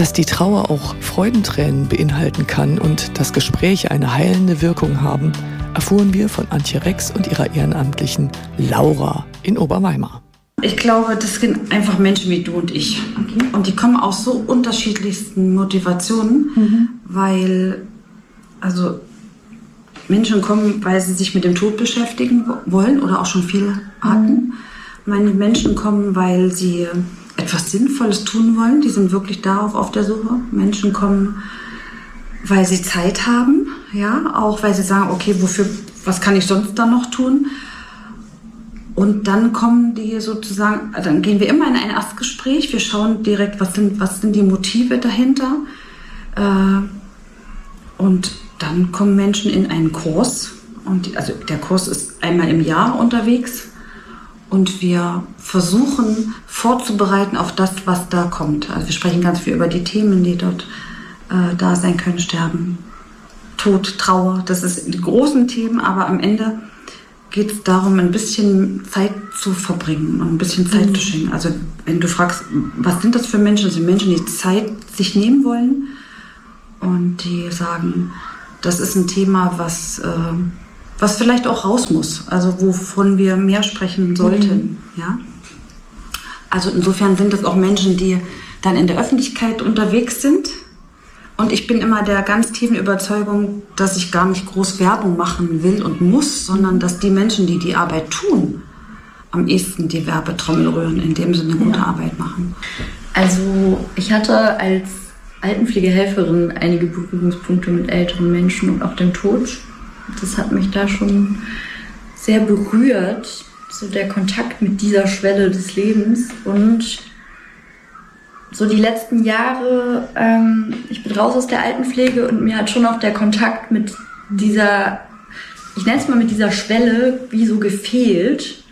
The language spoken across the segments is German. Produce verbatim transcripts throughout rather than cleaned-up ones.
Dass die Trauer auch Freudentränen beinhalten kann und dass Gespräche eine heilende Wirkung haben, erfuhren wir von Antje Rex und ihrer Ehrenamtlichen Laura in Oberweimar. Ich glaube, das sind einfach Menschen wie du und ich. Okay. Und die kommen aus so unterschiedlichsten Motivationen, mhm. weil also Menschen kommen, weil sie sich mit dem Tod beschäftigen wollen oder auch schon viel hatten. Mhm. Meine Menschen kommen, weil sie etwas Sinnvolles tun wollen. Die sind wirklich darauf auf der Suche. Menschen kommen, weil sie Zeit haben, ja, auch weil sie sagen, okay, wofür, was kann ich sonst da noch tun? Und dann kommen die sozusagen, dann gehen wir immer in ein Erstgespräch. Wir schauen direkt, was sind, was sind die Motive dahinter. Und dann kommen Menschen in einen Kurs. Und die, also der Kurs ist einmal im Jahr unterwegs. Und wir versuchen vorzubereiten auf das, was da kommt. Also wir sprechen ganz viel über die Themen, die dort äh, da sein können. Sterben, Tod, Trauer. Das sind die großen Themen, aber am Ende geht es darum, ein bisschen Zeit zu verbringen und ein bisschen Zeit mhm. zu schenken. Also wenn du fragst, was sind das für Menschen? Das sind Menschen, die Zeit sich nehmen wollen und die sagen, das ist ein Thema, was... Äh, was vielleicht auch raus muss, also wovon wir mehr sprechen sollten. Mhm. Ja? Also insofern sind es auch Menschen, die dann in der Öffentlichkeit unterwegs sind. Und ich bin immer der ganz tiefen Überzeugung, dass ich gar nicht groß Werbung machen will und muss, sondern dass die Menschen, die die Arbeit tun, am ehesten die Werbetrommel rühren, indem sie eine gute ja. Arbeit machen. Also ich hatte als Altenpflegehelferin einige Berührungspunkte mit älteren Menschen und auch dem Tod. Das hat mich da schon sehr berührt, so der Kontakt mit dieser Schwelle des Lebens. Und so die letzten Jahre, ähm, ich bin raus aus der Altenpflege und mir hat schon auch der Kontakt mit dieser, ich nenne es mal mit dieser Schwelle, wie so gefehlt.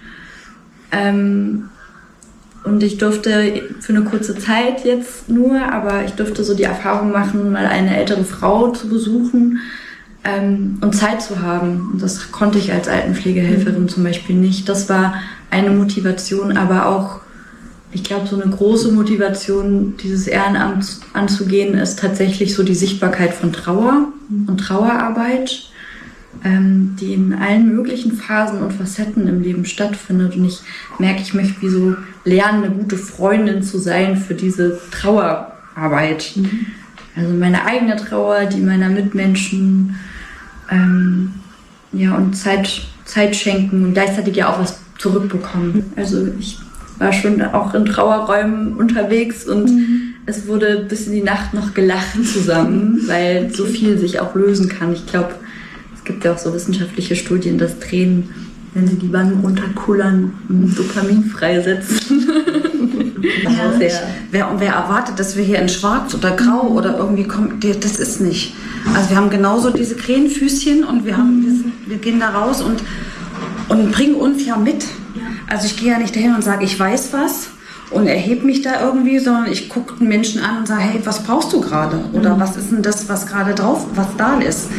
Ähm, und ich durfte für eine kurze Zeit jetzt nur, aber ich durfte so die Erfahrung machen, mal eine ältere Frau zu besuchen, Ähm, und Zeit zu haben. Und das konnte ich als Altenpflegehelferin zum Beispiel nicht. Das war eine Motivation, aber auch, ich glaube, so eine große Motivation, dieses Ehrenamt anzugehen, ist tatsächlich so die Sichtbarkeit von Trauer und Trauerarbeit, ähm, die in allen möglichen Phasen und Facetten im Leben stattfindet. Und ich merke, ich möchte wie so lernen, eine gute Freundin zu sein für diese Trauerarbeit. Mhm. Also meine eigene Trauer, die meiner Mitmenschen, ähm, ja, und Zeit, Zeit schenken und gleichzeitig ja auch was zurückbekommen. Also ich war schon auch in Trauerräumen unterwegs und mhm. es wurde bis in die Nacht noch gelacht zusammen, weil so viel sich auch lösen kann. Ich glaube, es gibt ja auch so wissenschaftliche Studien, dass Tränen, wenn sie die Wangen runterkullern, Dopamin freisetzen. Ja, wer, wer erwartet, dass wir hier in Schwarz oder Grau oder irgendwie kommen, das ist nicht. Also wir haben genauso diese Krähenfüßchen und wir, haben, wir, sind, wir gehen da raus und, und bringen uns ja mit. Also ich gehe ja nicht dahin und sage, ich weiß was und erhebe mich da irgendwie, sondern ich gucke den Menschen an und sage, hey, was brauchst du gerade? Oder was ist denn das, was gerade drauf, was da ist?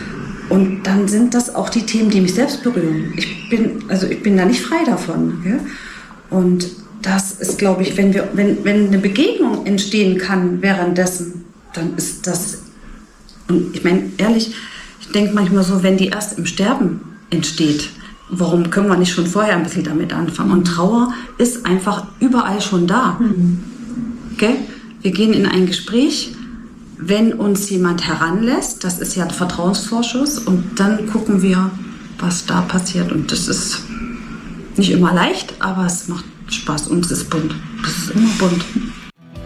Und dann sind das auch die Themen, die mich selbst berühren. Ich bin, also ich bin da nicht frei davon. Ja? Und das ist, glaube ich, wenn wir, wenn, wenn eine Begegnung entstehen kann währenddessen, dann ist das, und ich meine, ehrlich, ich denke manchmal so, wenn die erst im Sterben entsteht, warum können wir nicht schon vorher ein bisschen damit anfangen? Und Trauer ist einfach überall schon da. Mhm. Okay? Wir gehen in ein Gespräch, wenn uns jemand heranlässt, das ist ja ein Vertrauensvorschuss, und dann gucken wir, was da passiert. Und das ist nicht immer leicht, aber es macht Spaß und es ist bunt. Das ist immer bunt.